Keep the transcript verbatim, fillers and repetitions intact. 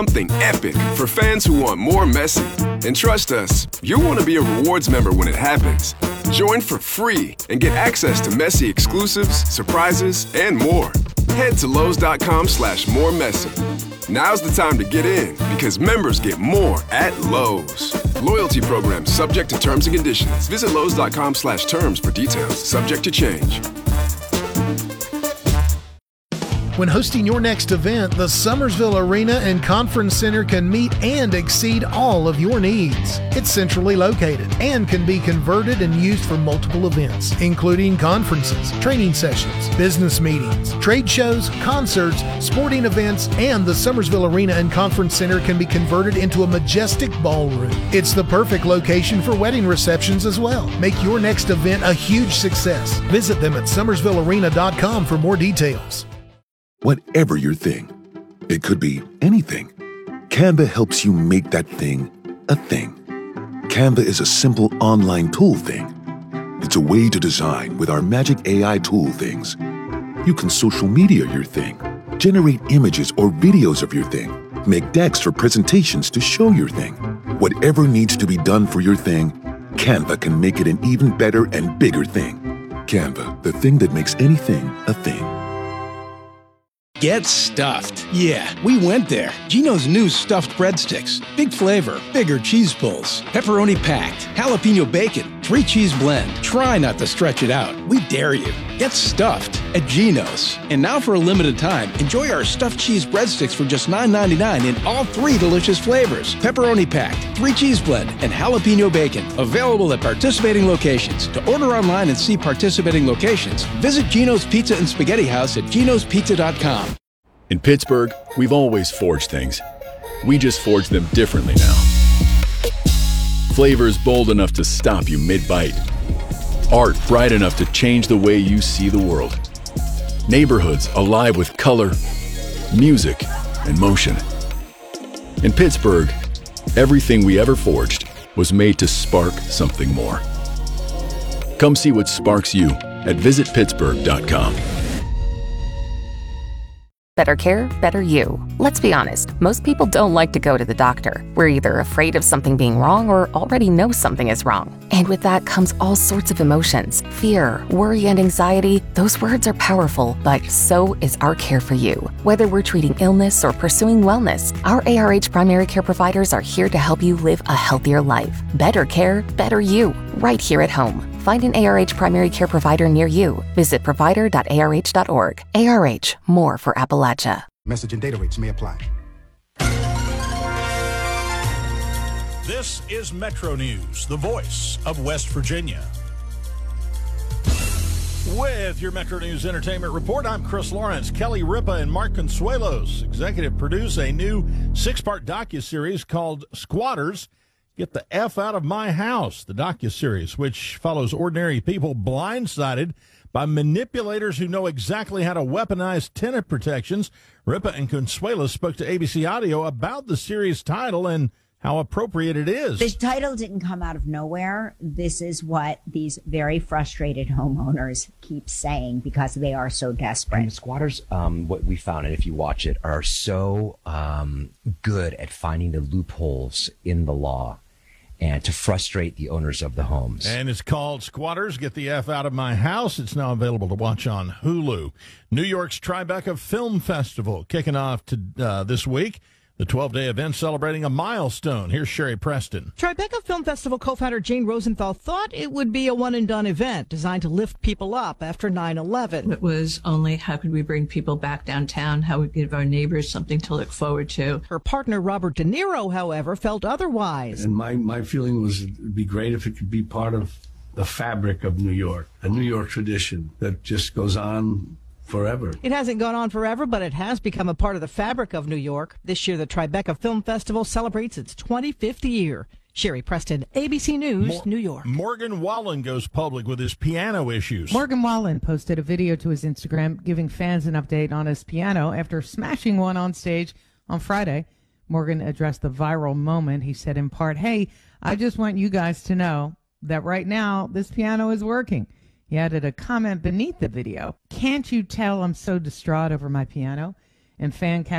Something epic for fans who want more Messi. And trust us, you'll want to be a rewards member when it happens. Join for free and get access to Messi exclusives, surprises, and more. Head to Lowe's.com slash more Messi. Now's the time to get in because members get more at Lowe's. Loyalty program subject to terms and conditions. Visit Lowe's.com slash terms for details. Subject to change. When hosting your next event, the Summersville Arena and Conference Center can meet and exceed all of your needs. It's centrally located and can be converted and used for multiple events, including conferences, training sessions, business meetings, trade shows, concerts, sporting events, and the Summersville Arena and Conference Center can be converted into a majestic ballroom. It's the perfect location for wedding receptions as well. Make your next event a huge success. Visit them at summersville arena dot com for more details. Whatever your thing, it could be anything. Canva helps you make that thing a thing. Canva is a simple online tool thing. It's a way to design with our magic A I tool things. You can social media your thing, generate images or videos of your thing, make decks for presentations to show your thing. Whatever needs to be done for your thing, Canva can make it an even better and bigger thing. Canva, the thing that makes anything a thing. Get stuffed. Yeah, we went there. Geno's new stuffed breadsticks. Big flavor, bigger cheese pulls, pepperoni packed, jalapeno bacon, three cheese blend. Try not to stretch it out. We dare you. Get stuffed at Geno's. And now for a limited time, enjoy our stuffed cheese breadsticks for just nine ninety-nine in all three delicious flavors. Pepperoni packed, three cheese blend, and jalapeno bacon. Available at participating locations. To order online and see participating locations, visit Geno's Pizza and Spaghetti House at genos pizza dot com. In Pittsburgh, we've always forged things. We just forge them differently now. Flavors bold enough to stop you mid-bite. Art bright enough to change the way you see the world. Neighborhoods alive with color, music, and motion. In Pittsburgh, everything we ever forged was made to spark something more. Come see what sparks you at visit pittsburgh dot com. Better care, better you. Let's be honest, most people don't like to go to the doctor. We're either afraid of something being wrong or already know something is wrong. And with that comes all sorts of emotions. Fear, worry, and anxiety. Those words are powerful, but so is our care for you. Whether we're treating illness or pursuing wellness, our A R H primary care providers are here to help you live a healthier life. Better care, better you. Right here at home. Find an A R H primary care provider near you. Visit provider dot A R H dot org. A R H, more for Appalachia. Message and data rates may apply. This is Metro News, the voice of West Virginia. With your Metro News Entertainment Report, I'm Chris Lawrence. Kelly Ripa and Mark Consuelos executive produce a new six-part docuseries called Squatters, Get the F Out of My House, the docuseries, which follows ordinary people blindsided by manipulators who know exactly how to weaponize tenant protections. Ripa and Consuelos spoke to A B C Audio about the series title and how appropriate it is. The title didn't come out of nowhere. This is what these very frustrated homeowners keep saying because they are so desperate. And the squatters, um, what we found, and if you watch it, are so um, good at finding the loopholes in the law and to frustrate the owners of the homes. And it's called Squatters, Get the F Out of My House. It's now available to watch on Hulu. New York's Tribeca Film Festival kicking off to, uh, this week. The twelve-day event celebrating a milestone. Here's Sherry Preston. Tribeca Film Festival co-founder Jane Rosenthal thought it would be a one-and-done event designed to lift people up after nine eleven. It was only how could we bring people back downtown, how we give our neighbors something to look forward to. Her partner, Robert De Niro, however, felt otherwise. And my, my feeling was it would be great if it could be part of the fabric of New York, a New York tradition that just goes on forever. It hasn't gone on forever, but it has become a part of the fabric of New York. This year, the Tribeca Film Festival celebrates its twenty-fifth year. Sherry Preston, A B C News, Mor- New York. Morgan Wallen goes public with his piano issues. Morgan Wallen posted a video to his Instagram giving fans an update on his piano after smashing one on stage on Friday. Morgan addressed the viral moment. He said in part, "Hey, I just want you guys to know that right now this piano is working." He added a comment beneath the video. "Can't you tell I'm so distraught over my piano?" And fan